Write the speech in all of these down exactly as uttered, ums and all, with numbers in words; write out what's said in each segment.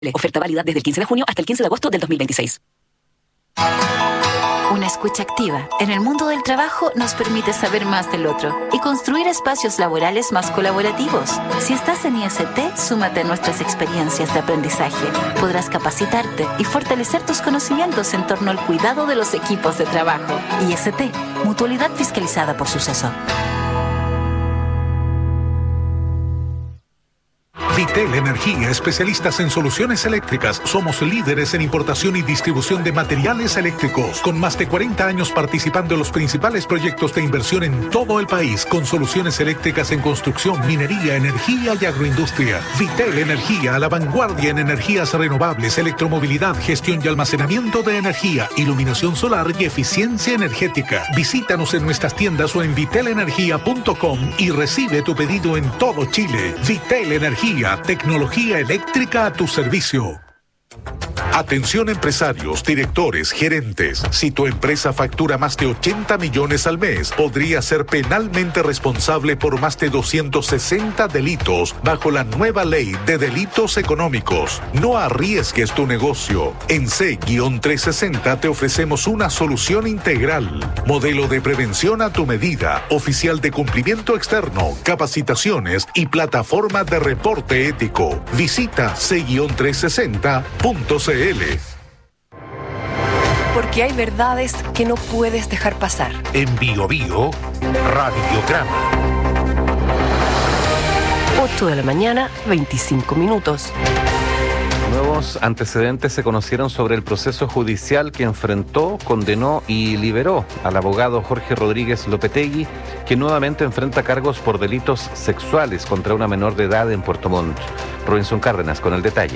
Oferta válida desde el quince de junio hasta el quince de agosto del dos mil veintiséis. Una escucha activa en el mundo del trabajo nos permite saber más del otro y construir espacios laborales más colaborativos. Si estás en I S T, súmate a nuestras experiencias de aprendizaje. Podrás capacitarte y fortalecer tus conocimientos en torno al cuidado de los equipos de trabajo. I S T, mutualidad fiscalizada por Suceso. Vitel Energía, especialistas en soluciones eléctricas. Somos líderes en importación y distribución de materiales eléctricos, con más de cuarenta años participando en los principales proyectos de inversión en todo el país, con soluciones eléctricas en construcción, minería, energía y agroindustria. Vitel Energía, a la vanguardia en energías renovables, electromovilidad, gestión y almacenamiento de energía, iluminación solar y eficiencia energética. Visítanos en nuestras tiendas o en vitel energía punto com y recibe tu pedido en todo Chile. Vitel Energía, tecnología eléctrica a tu servicio. Atención empresarios, directores, gerentes. Si tu empresa factura más de ochenta millones al mes, podría ser penalmente responsable por más de doscientos sesenta delitos bajo la nueva ley de delitos económicos. No arriesgues tu negocio. En C trescientos sesenta te ofrecemos una solución integral. Modelo de prevención a tu medida, oficial de cumplimiento externo, capacitaciones y plataforma de reporte ético. Visita C trescientos sesenta punto c l. Porque hay verdades que no puedes dejar pasar. En Bio Bio, Radiograma. ocho de la mañana, veinticinco minutos. Nuevos antecedentes se conocieron sobre el proceso judicial que enfrentó, condenó y liberó al abogado Jorge Rodríguez Lopetegui, que nuevamente enfrenta cargos por delitos sexuales contra una menor de edad en Puerto Montt. Robinson Cárdenas con el detalle.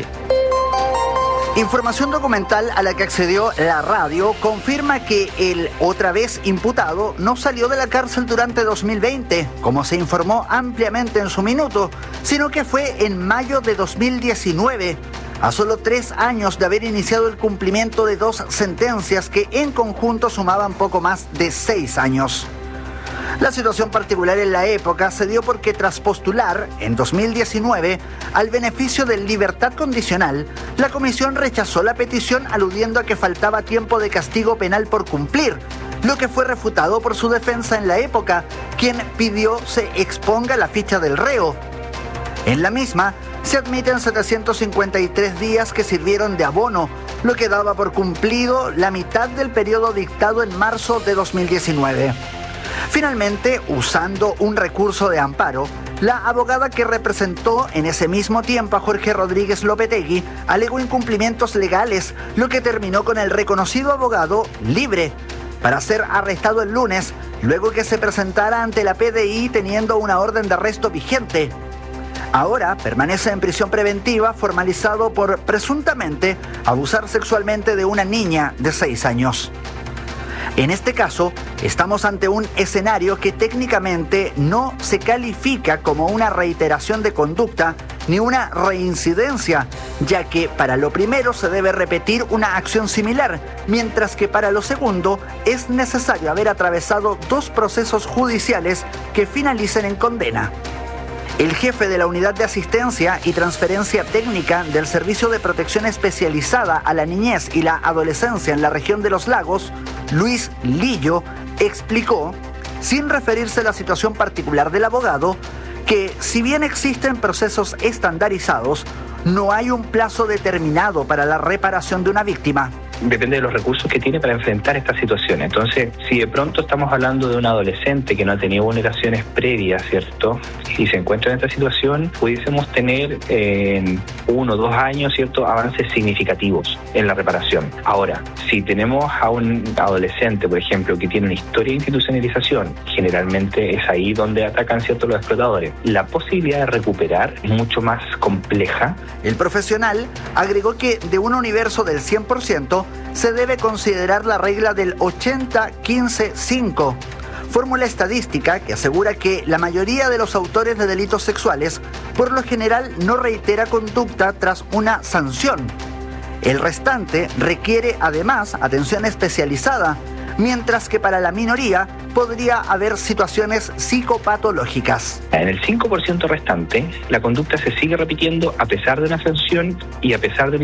Información documental a la que accedió la radio confirma que el otra vez imputado no salió de la cárcel durante dos mil veinte, como se informó ampliamente en su minuto, sino que fue en mayo de dos mil diecinueve, a solo tres años de haber iniciado el cumplimiento de dos sentencias que en conjunto sumaban poco más de seis años. La situación particular en la época se dio porque tras postular, en dos mil diecinueve, al beneficio de libertad condicional, la comisión rechazó la petición aludiendo a que faltaba tiempo de castigo penal por cumplir, lo que fue refutado por su defensa en la época, quien pidió se exponga la ficha del reo. En la misma, se admiten setecientos cincuenta y tres días que sirvieron de abono, lo que daba por cumplido la mitad del periodo dictado en marzo de dos mil diecinueve. Finalmente, usando un recurso de amparo, la abogada que representó en ese mismo tiempo a Jorge Rodríguez Lopetegui alegó incumplimientos legales, lo que terminó con el reconocido abogado libre, para ser arrestado el lunes, luego que se presentara ante la P D I teniendo una orden de arresto vigente. Ahora permanece en prisión preventiva formalizado por presuntamente abusar sexualmente de una niña de seis años. En este caso, estamos ante un escenario que técnicamente no se califica como una reiteración de conducta ni una reincidencia, ya que para lo primero se debe repetir una acción similar, mientras que para lo segundo es necesario haber atravesado dos procesos judiciales que finalicen en condena. El jefe de la Unidad de Asistencia y Transferencia Técnica del Servicio de Protección Especializada a la Niñez y la Adolescencia en la región de Los Lagos, Luis Lillo, explicó, sin referirse a la situación particular del abogado, que si bien existen procesos estandarizados, no hay un plazo determinado para la reparación de una víctima. Depende de los recursos que tiene para enfrentar esta situación. Entonces, si de pronto estamos hablando de un adolescente que no ha tenido vulneraciones previas, ¿cierto?, y se encuentra en esta situación, pudiésemos tener en uno o dos años, ¿cierto?, avances significativos en la reparación. Ahora, si tenemos a un adolescente, por ejemplo, que tiene una historia de institucionalización, generalmente es ahí donde atacan, ¿cierto?, los explotadores. La posibilidad de recuperar es mucho más compleja. El profesional agregó que de un universo del cien por ciento se debe considerar la regla del ochenta quince cinco, fórmula estadística que asegura que la mayoría de los autores de delitos sexuales por lo general no reitera conducta tras una sanción. El restante requiere además atención especializada, mientras que para la minoría podría haber situaciones psicopatológicas. En el cinco por ciento restante, la conducta se sigue repitiendo a pesar de una sanción y a pesar de